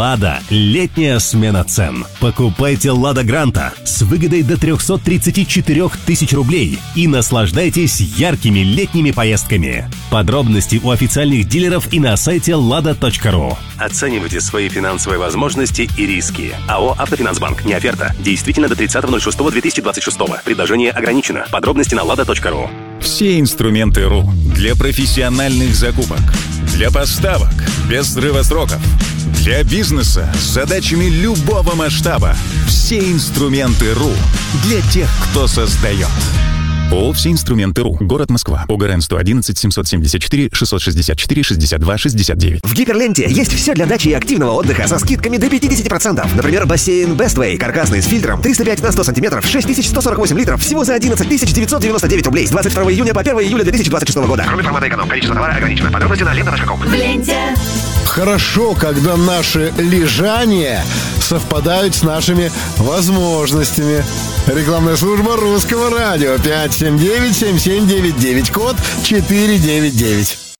«Лада. Летняя смена цен». Покупайте «Лада Гранта» с выгодой до 334 тысяч рублей и наслаждайтесь яркими летними поездками. Подробности у официальных дилеров и на сайте lada.ru. Оценивайте свои финансовые возможности и риски. АО «Автофинансбанк». Не оферта. Действительно до 30.06.2026. Предложение ограничено. Подробности на lada.ru. Все инструменты РУ для профессиональных закупок, для поставок без срыва сроков, для бизнеса с задачами любого масштаба. Все инструменты РУ для тех, кто создает. ООО «Все инструменты РУ». Город Москва. ОГРН 111 774 664 62 69. В Гиперленте есть все для дачи и активного отдыха со скидками до 50%. Например, бассейн Bestway, каркасный с фильтром, 305 на 100 сантиметров, 6148 литров, всего за 11 999 рублей с 22 июня по 1 июля 2026 года. Кроме формата эконом. Количество товара ограничено. Подробности на лента.ком. В ленте. Хорошо, когда наши лежания совпадают с нашими возможностями. Рекламная служба Русского радио 579-7799, код 499.